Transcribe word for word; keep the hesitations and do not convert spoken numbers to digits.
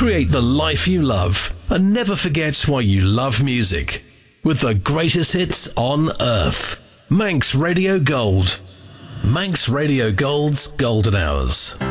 Create the life you love and never forget why you love music. With the greatest hits on earth. Manx Radio Gold. Manx Radio Gold's Golden Hours.